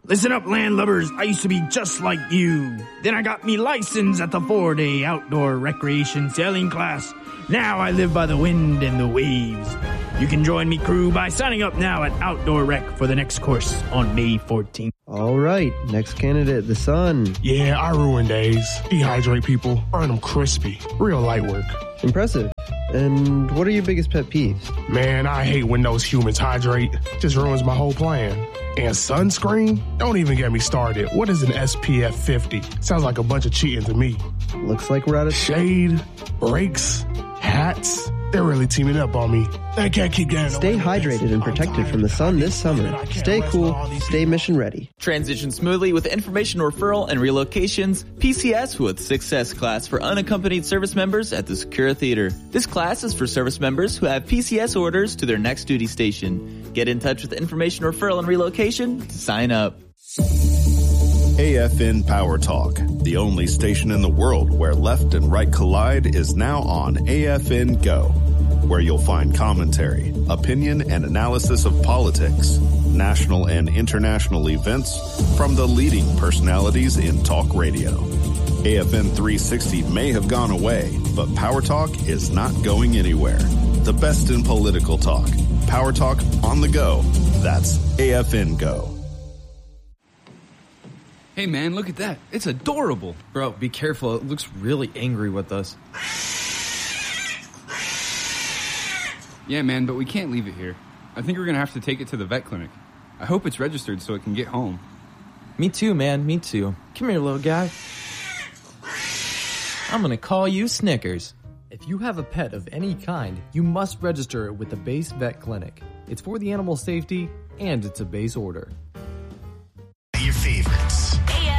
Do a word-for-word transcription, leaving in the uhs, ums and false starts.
Listen up, landlubbers. I used to be just like you. Then I got me license at the four-day outdoor recreation sailing class. Now I live by the wind and the waves. You can join me crew by signing up now at Outdoor Rec for the next course on May fourteenth. All right, next candidate, the sun. Yeah, I ruin days. Dehydrate people, burn them crispy. Real light work. Impressive. And what are your biggest pet peeves? Man, I hate when those humans hydrate. Just ruins my whole plan. And sunscreen? Don't even get me started. What is an S P F fifty? Sounds like a bunch of cheating to me. Looks like we're out of shade, brakes, hats. They're really teaming up on me. They can't keep getting Stay hydrated and protected from the sun this summer. Stay cool, stay mission ready. Transition smoothly with information referral and relocations. P C S with Success class for unaccompanied service members at the Secura Theater. This class is for service members who have P C S orders to their next duty station. Get in touch with information referral and relocation to sign up. A F N Power Talk, the only station in the world where left and right collide, is now on A F N Go, where you'll find commentary, opinion, and analysis of politics, national and international events from the leading personalities in talk radio. A F N three sixty may have gone away, but Power Talk is not going anywhere. The best in political talk. Power Talk on the go. That's A F N Go. Hey man, look at that. It's adorable. Bro, be careful. It looks really angry with us. Yeah man, but we can't leave it here. I think we're gonna have to take it to the vet clinic. I hope it's registered so it can get home. Me too, man. Me too. Come here, little guy. I'm gonna call you Snickers. If you have a pet of any kind, you must register it with the Base Vet Clinic. It's for the animal safety, and it's a base order. Your favorites. A